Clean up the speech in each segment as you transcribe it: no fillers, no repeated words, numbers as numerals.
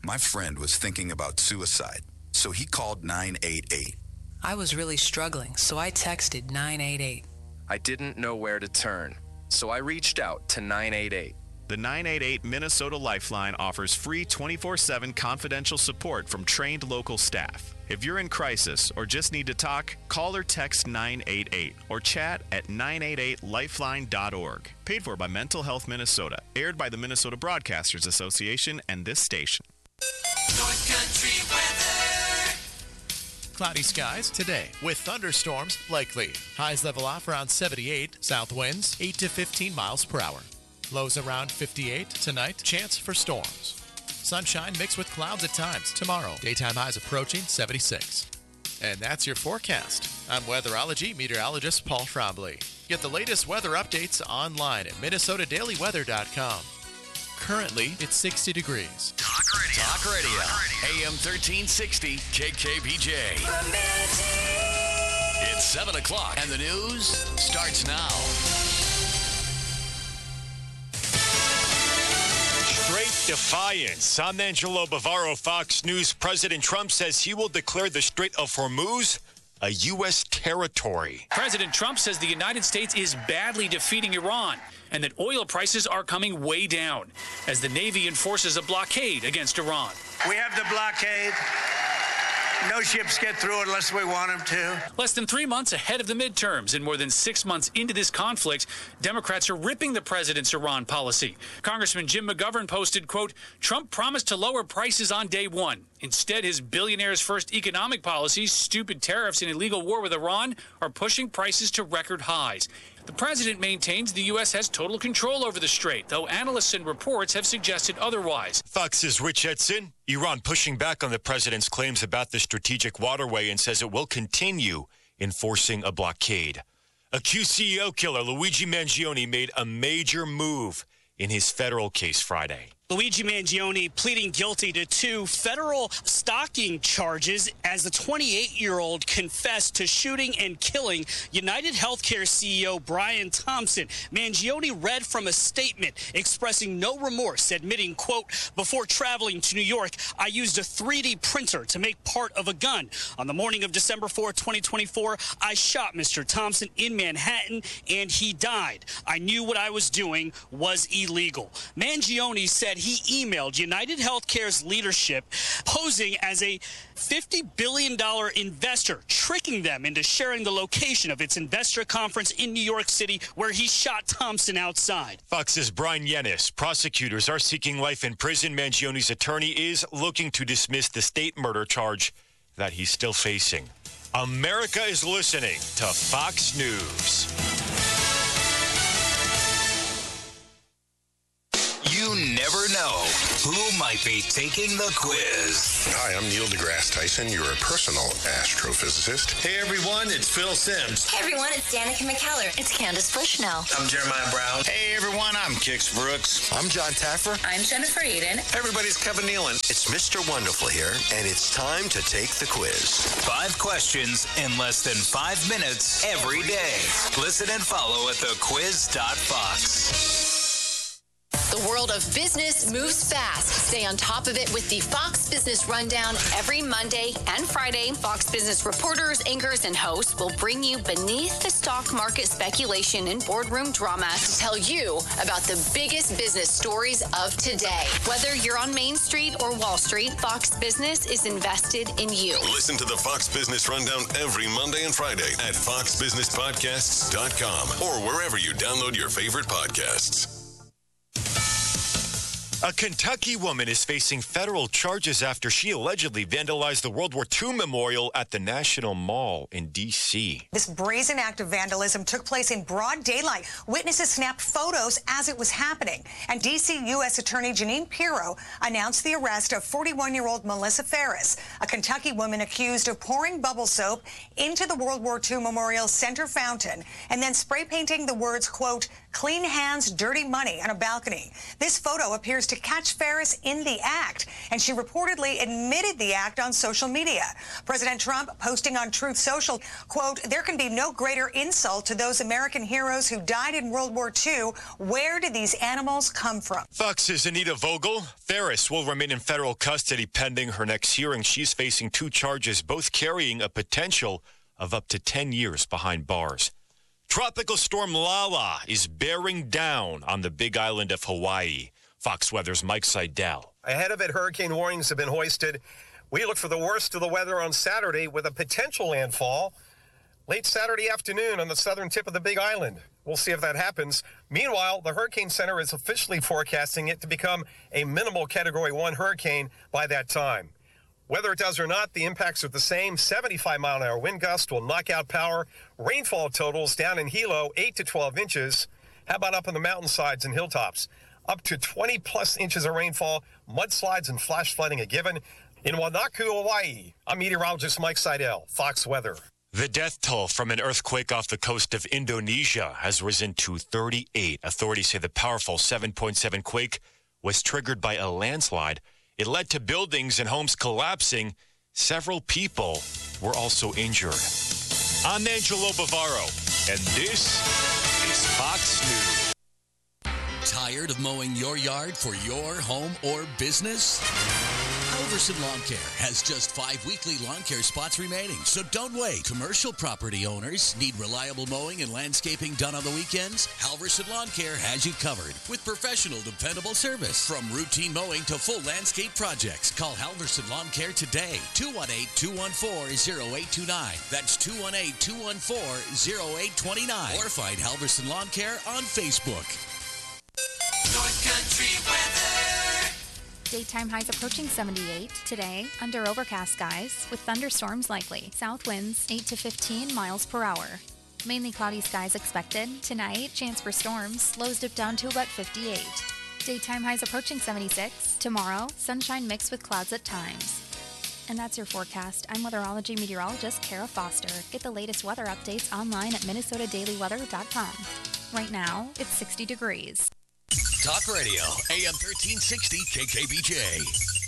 My friend was thinking about suicide, so he called 988. I was really struggling, so I texted 988. I didn't know where to turn, so I reached out to 988. The 988 Minnesota Lifeline offers free 24/7 confidential support from trained local staff. If you're in crisis or just need to talk, call or text 988 or chat at 988lifeline.org. Paid for by Mental Health Minnesota. Aired by the Minnesota Broadcasters Association and this station. North Country weather. Cloudy skies today with thunderstorms likely. Highs level off around 78. South winds 8 to 15 miles per hour. Lows around 58 tonight. Chance for storms. Sunshine mixed with clouds at times. Tomorrow, daytime highs approaching 76. And that's your forecast. I'm weatherology meteorologist Paul Trombley. Get the latest weather updates online at minnesotadailyweather.com. Currently, it's 60 degrees. Talk radio. AM 1360 KKBJ. It's 7 o'clock and the news starts now. Straight defiance. I'm Angelo Bavaro, Fox News. President Trump says he will declare the Strait of Hormuz a U.S. territory. President Trump says the United States is badly defeating Iran and that oil prices are coming way down as the Navy enforces a blockade against Iran. We have the blockade. No ships get through unless we want them to. Less than 3 months ahead of the midterms and more than 6 months into this conflict, Democrats are ripping the president's Iran policy. Congressman Jim McGovern posted, quote, Trump promised to lower prices on day one. Instead, his billionaire's first economic policies, stupid tariffs and illegal war with Iran, are pushing prices to record highs. The president maintains the U.S. has total control over the strait, though analysts and reports have suggested otherwise. Fox's Rich Edson. Iran pushing back on the president's claims about the strategic waterway and says it will continue enforcing a blockade. Accused CEO killer Luigi Mangione made a major move in his federal case Friday. Luigi Mangione pleading guilty to 2 federal stalking charges as the 28-year-old confessed to shooting and killing United Healthcare CEO Brian Thompson. Mangione read from a statement expressing no remorse, admitting, quote, before traveling to New York, I used a 3D printer to make part of a gun. On the morning of December 4, 2024, I shot Mr. Thompson in Manhattan and he died. I knew what I was doing was illegal. Mangione said he emailed United Healthcare's leadership posing as a $50 billion investor, tricking them into sharing the location of its investor conference in New York City where he shot Thompson outside. Fox's Brian Yennis. Prosecutors are seeking life in prison. Mangione's attorney is looking to dismiss the state murder charge that he's still facing. America is listening to Fox News. You never know who might be taking the quiz. Hi, I'm Neil deGrasse Tyson, your personal astrophysicist. Hey everyone, it's Phil Simms. Hey everyone, it's Danica McKellar. It's Candace Bushnell. I'm Jeremiah Brown. Hey everyone, I'm Kix Brooks. I'm John Taffer. I'm Jennifer Eden. Everybody's Kevin Nealon. It's Mr. Wonderful here, and it's time to take the quiz. 5 questions in less than 5 minutes every day. Listen and follow at thequiz.fox. The world of business moves fast. Stay on top of it with the Fox Business Rundown every Monday and Friday. Fox Business reporters, anchors, and hosts will bring you beneath the stock market speculation and boardroom drama to tell you about the biggest business stories of today. Whether you're on Main Street or Wall Street, Fox Business is invested in you. Listen to the Fox Business Rundown every Monday and Friday at foxbusinesspodcasts.com or wherever you download your favorite podcasts. A Kentucky woman is facing federal charges after she allegedly vandalized the World War II memorial at the National Mall in D.C. This brazen act of vandalism took place in broad daylight. Witnesses snapped photos as it was happening. And D.C. U.S. Attorney Jeanine Pirro announced the arrest of 41-year-old Melissa Ferris, a Kentucky woman accused of pouring bubble soap into the World War II Memorial Center fountain and then spray painting the words, quote, clean hands, dirty money on a balcony. This photo appears to catch Ferris in the act, and she reportedly admitted the act on social media. President Trump posting on Truth Social, quote, "There can be no greater insult to those American heroes who died in World War II. Where did these animals come from?" Fox's Anita Vogel. Ferris will remain in federal custody pending her next hearing. She's facing 2 charges, both carrying a potential of up to 10 years behind bars. Tropical storm Lala is bearing down on the Big Island of Hawaii. Fox Weather's Mike Seidel. Ahead of it, hurricane warnings have been hoisted. We look for the worst of the weather on Saturday with a potential landfall late Saturday afternoon on the southern tip of the Big Island. We'll see if that happens. Meanwhile, the Hurricane Center is officially forecasting it to become a minimal Category 1 hurricane by that time. Whether it does or not, the impacts are the same. 75-mile-an-hour wind gust will knock out power. Rainfall totals down in Hilo, 8 to 12 inches. How about up on the mountainsides and hilltops? Up to 20-plus inches of rainfall. Mudslides and flash flooding a given. In Wanaku, Hawaii, I'm meteorologist Mike Seidel, Fox Weather. The death toll from an earthquake off the coast of Indonesia has risen to 38. Authorities say the powerful 7.7 quake was triggered by a landslide. It led to buildings and homes collapsing. Several people were also injured. I'm Angelo Bavaro, and this is Fox News. Tired of mowing your yard for your home or business? Halverson Lawn Care has just 5 weekly lawn care spots remaining, so don't wait. Commercial property owners need reliable mowing and landscaping done on the weekends? Halverson Lawn Care has you covered with professional, dependable service. From routine mowing to full landscape projects, call Halverson Lawn Care today. 218-214-0829. That's 218-214-0829. Or find Halverson Lawn Care on Facebook. North Country weather. Daytime highs approaching 78. Today, under overcast skies with thunderstorms likely. South winds 8 to 15 miles per hour. Mainly cloudy skies expected. Tonight, chance for storms. Lows dip down to about 58. Daytime highs approaching 76. Tomorrow, sunshine mixed with clouds at times. And that's your forecast. I'm weatherology meteorologist Kara Foster. Get the latest weather updates online at minnesotadailyweather.com. Right now, it's 60 degrees. Talk Radio, AM 1360 KKBJ.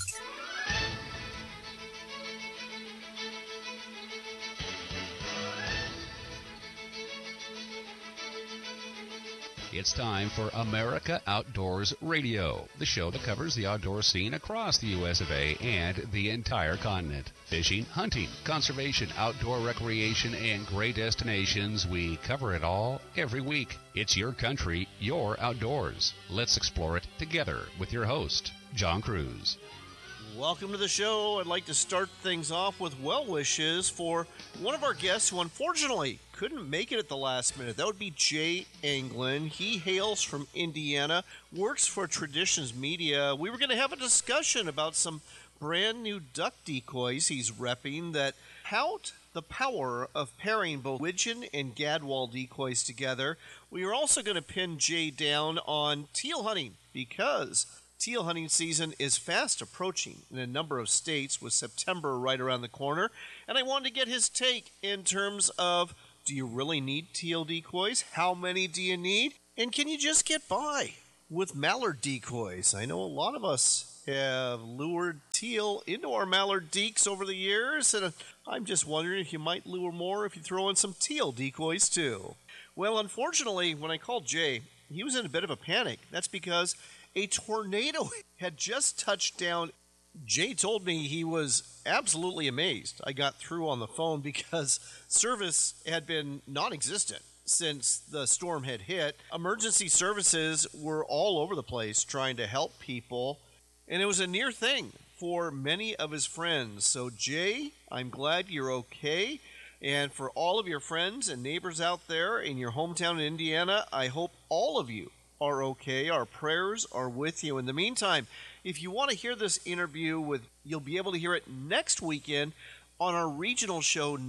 It's time for America Outdoors Radio, the show that covers the outdoor scene across the U.S. of A. and the entire continent. Fishing, hunting, conservation, outdoor recreation, and great destinations. We cover it all every week. It's your country, your outdoors. Let's explore it together with your host, John Cruz. Welcome to the show. I'd like to start things off with well wishes for one of our guests who unfortunately couldn't make it at the last minute. That would be Jay Anglin. He hails from Indiana, works for Traditions Media. We were going to have a discussion about some brand new duck decoys he's repping that tout the power of pairing both widgeon and gadwall decoys together. We are also going to pin Jay down on teal hunting because teal hunting season is fast approaching in a number of states with September right around the corner. And I wanted to get his take in terms of, do you really need teal decoys? How many do you need? And can you just get by with mallard decoys? I know a lot of us have lured teal into our mallard deeks over the years, and I'm just wondering if you might lure more if you throw in some teal decoys too. Well, unfortunately, when I called Jay, he was in a bit of a panic. That's because a tornado had just touched down. Jay told me he was absolutely amazed. I got through on the phone because service had been non-existent since the storm had hit. Emergency services were all over the place trying to help people, and it was a near thing for many of his friends. So, Jay, I'm glad you're okay. And for all of your friends and neighbors out there in your hometown in Indiana, I hope all of you are okay. Our prayers are with you. In the meantime, if you want to hear this interview, you'll be able to hear it next weekend on our regional show,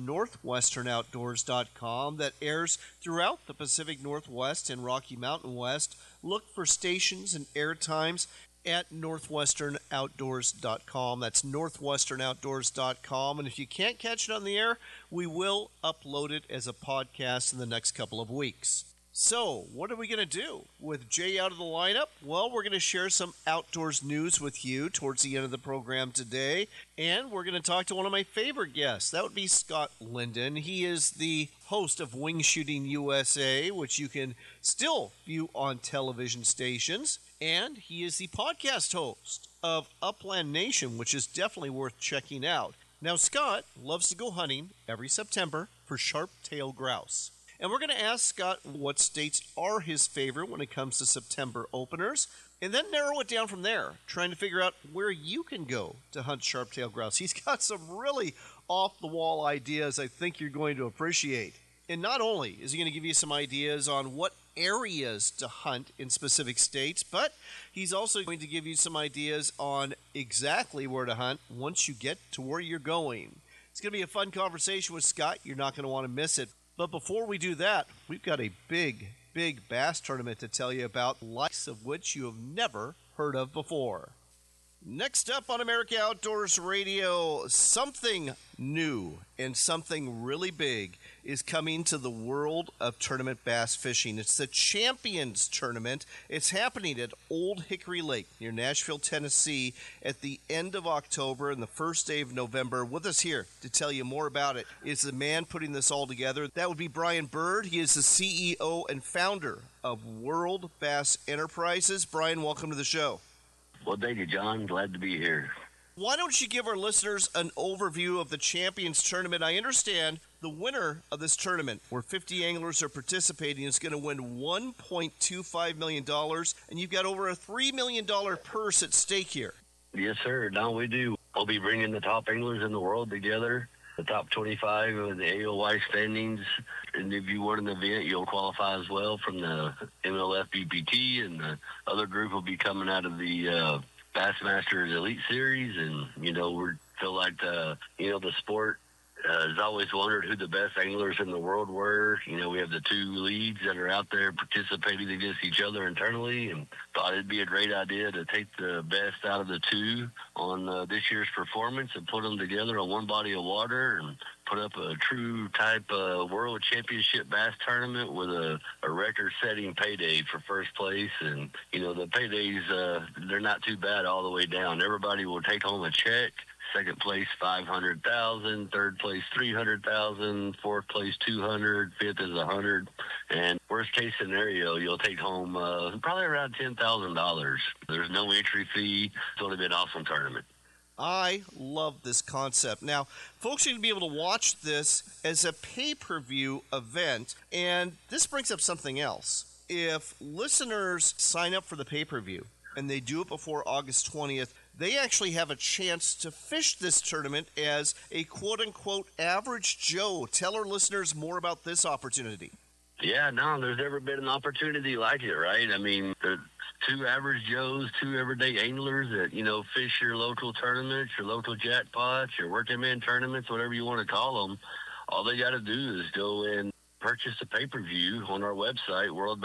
NorthwesternOutdoors.com, that airs throughout the Pacific Northwest and Rocky Mountain West. Look for stations and air times at NorthwesternOutdoors.com. That's NorthwesternOutdoors.com. And if you can't catch it on the air, we will upload it as a podcast in the next couple of weeks. So, what are we going to do? With Jay out of the lineup? Well, we're going to share some outdoors news with you towards the end of the program today. And we're going to talk to one of my favorite guests. That would be Scott Linden. He is the host of Wing Shooting USA, which you can still view on television stations. And he is the podcast host of Upland Nation, which is definitely worth checking out. Now, Scott loves to go hunting every September for sharp-tailed grouse. And we're going to ask Scott what states are his favorite when it comes to September openers, and then narrow it down from there, trying to figure out where you can go to hunt sharp-tailed grouse. He's got some really off-the-wall ideas I think you're going to appreciate. And not only is he going to give you some ideas on what areas to hunt in specific states, but he's also going to give you some ideas on exactly where to hunt once you get to where you're going. It's going to be a fun conversation with Scott. You're not going to want to miss it. But before we do that, we've got a big bass tournament to tell you about, likes of which you have never heard of before. Next up on America Outdoors Radio, something new and something really big is coming to the world of tournament bass fishing. It's the Champions Tournament. It's happening at Old Hickory Lake near Nashville, Tennessee at the end of October and the first day of November. With us here to tell you more about it is the man putting this all together. That would be Brian Bird. He is the CEO and founder of World Bass Enterprises. Brian, welcome to the show. Well, thank you, John. Glad to be here. Why don't you give our listeners an overview of the Champions Tournament? I understand the winner of this tournament, where 50 anglers are participating, is going to win $1.25 million, and you've got over a $3 million purse at stake here. Yes, sir. Now we do. We'll be bringing the top anglers in the world together, the top 25 of the AOY standings. And if you win an event, you'll qualify as well from the MLF BPT, and the other group will be coming out of the Bassmasters Elite Series. And, we feel like, the sport has always wondered who the best anglers in the world were. We have the two leagues that are out there participating against each other internally, and thought it'd be a great idea to take the best out of the two on this year's performance and put them together on one body of water and put up a true type world championship bass tournament with a record-setting payday for first place. And, the paydays, they're not too bad all the way down. Everybody will take home a check. Second place, $500,000. Third place, $300,000. Fourth place, $200,000. Fifth is $100,000. And worst case scenario, you'll take home probably around $10,000. There's no entry fee. It's going to be an awesome tournament. I love this concept. Now, folks are going to be able to watch this as a pay-per-view event, and this brings up something else. If listeners sign up for the pay-per-view and they do it before August 20th, they actually have a chance to fish this tournament as a quote-unquote average Joe. Tell our listeners more about this opportunity. Yeah, no, there's never been an opportunity like it, right? I mean, there's two average Joes, two everyday anglers that, fish your local tournaments, your local jackpots, your working man tournaments, whatever you want to call them. All they got to do is go in, purchase a pay-per-view on our website,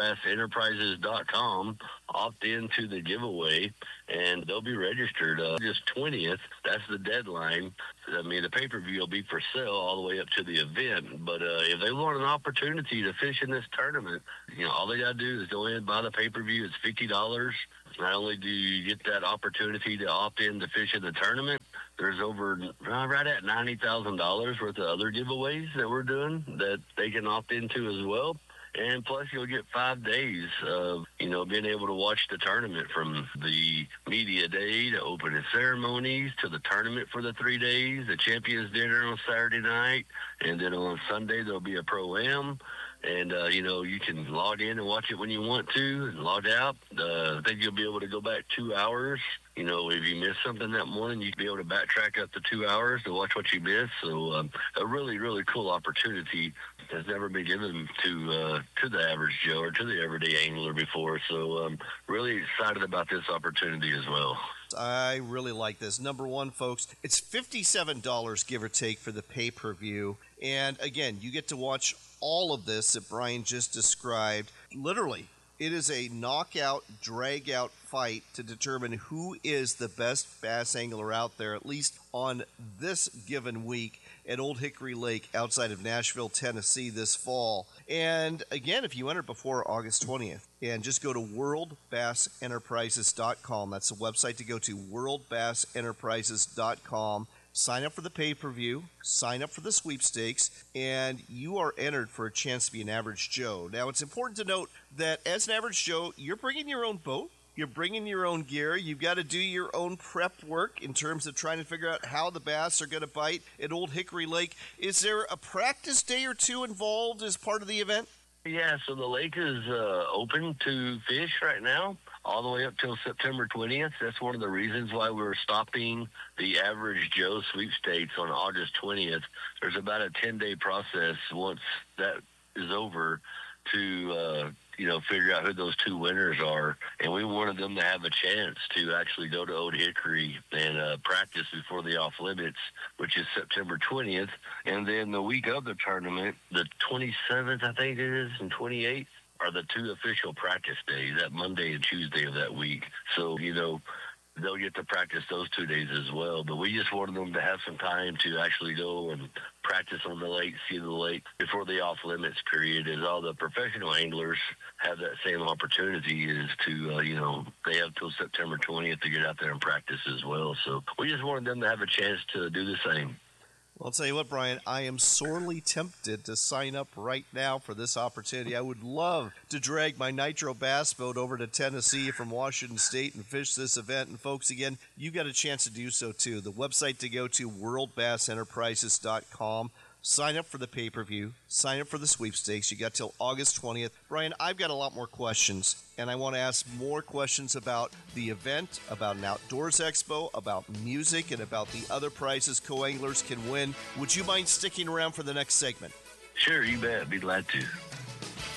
worldbassenterprises.com, opt into the giveaway, and they'll be registered August 20th. That's the deadline. I mean, the pay-per-view will be for sale all the way up to the event. But if they want an opportunity to fish in this tournament, all they got to do is go in, buy the pay-per-view. It's $50. Not only do you get that opportunity to opt in to fish in the tournament, there's over right at $90,000 worth of other giveaways that we're doing that they can opt into as well. And plus, you'll get 5 days of, being able to watch the tournament, from the media day to opening ceremonies to the tournament for the 3 days, the Champions Dinner on Saturday night, and then on Sunday there'll be a Pro-Am. And, you can log in and watch it when you want to and log out. I think you'll be able to go back 2 hours. If you missed something that morning, you'd be able to backtrack up to 2 hours to watch what you missed. So a really, really cool opportunity has never been given to the average Joe or to the everyday angler before. So really excited about this opportunity as well. I really like this. Number one, folks, it's $57, give or take, for the pay-per-view. And again, you get to watch all of this that Brian just described literally It is a knockout, drag-out fight to determine who is the best bass angler out there, at least on this given week at Old Hickory Lake outside of Nashville, Tennessee this fall. And again, if you enter before August 20th, and just go to worldbassenterprises.com. That's the website to go to, worldbassenterprises.com. Sign up for the pay-per-view, sign up for the sweepstakes, and you are entered for a chance to be an Average Joe. Now, it's important to note that as an Average Joe, you're bringing your own boat, you're bringing your own gear, you've got to do your own prep work in terms of trying to figure out how the bass are going to bite at Old Hickory Lake. Is there a practice day or two involved as part of the event? Yeah, so the lake is open to fish right now, all the way up till September 20th. That's one of the reasons why we're stopping the Average Joe sweepstakes on August 20th. There's about a 10-day process once that is over to, figure out who those two winners are. And we wanted them to have a chance to actually go to Old Hickory and practice before the off limits, which is September 20th. And then the week of the tournament, the 27th, I think it is, and 28th, are the two official practice days, that Monday and Tuesday of that week. So, they'll get to practice those 2 days as well. But we just wanted them to have some time to actually go and practice on the lake, see the lake before the off-limits period, as all the professional anglers have that same opportunity, is to, they have till September 20th to get out there and practice as well. So we just wanted them to have a chance to do the same. Well, I'll tell you what, Brian, I am sorely tempted to sign up right now for this opportunity. I would love to drag my Nitro Bass boat over to Tennessee from Washington State and fish this event. And folks, again, you got a chance to do so too. The website to go to, worldbassenterprises.com. Sign up for the pay-per-view. Sign up for the sweepstakes. You got till August 20th. Brian, I've got a lot more questions, and I want to ask more questions about the event, about an outdoors expo, about music, and about the other prizes co-anglers can win. Would you mind sticking around for the next segment? Sure, you bet. Be glad to.